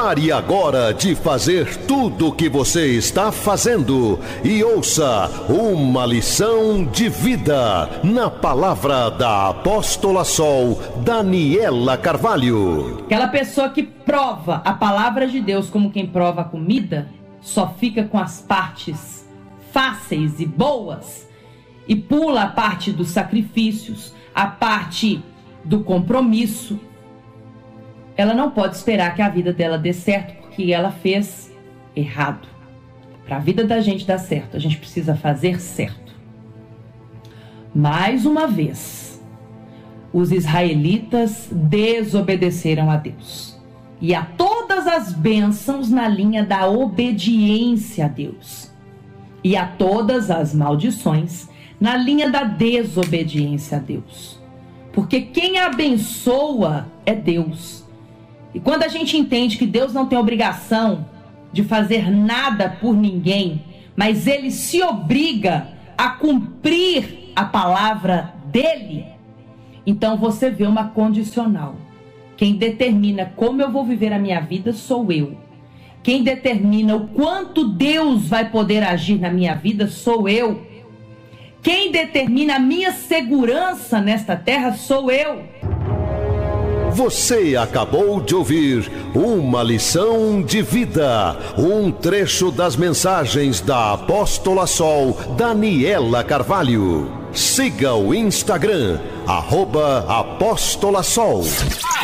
Pare agora de fazer tudo o que você está fazendo e ouça uma lição de vida na palavra da apóstola Sol, Daniela Carvalho. Aquela pessoa que prova a palavra de Deus como quem prova a comida, só fica com as partes fáceis e boas e pula a parte dos sacrifícios, a parte do compromisso. Ela não pode esperar que a vida dela dê certo porque ela fez errado. Para a vida da gente dar certo, a gente precisa fazer certo. Mais uma vez, os israelitas desobedeceram a Deus e a todas as bênçãos na linha da obediência a Deus e a todas as maldições na linha da desobediência a Deus. Porque quem abençoa é Deus. E quando a gente entende que Deus não tem obrigação de fazer nada por ninguém, mas Ele se obriga a cumprir a palavra dEle, então você vê uma condicional. Quem determina como eu vou viver a minha vida sou eu. Quem determina o quanto Deus vai poder agir na minha vida sou eu. Quem determina a minha segurança nesta terra sou eu. Você acabou de ouvir uma lição de vida, um trecho das mensagens da apóstola Sol, Daniela Carvalho. Siga o Instagram, @apóstola Sol.